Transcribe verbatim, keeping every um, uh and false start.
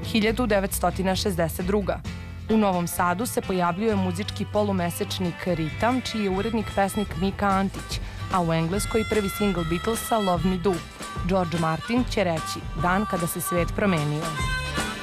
hiljadu devetsto šezdeset druga. U Novom Sadu se pojavljuje muzički polumesečnik Ritam, čiji je urednik pesnik Mika Antić, a u Engleskoj prvi singl Beatlesa Love Me Do. George Martin će reći: dan kada se svet promenio.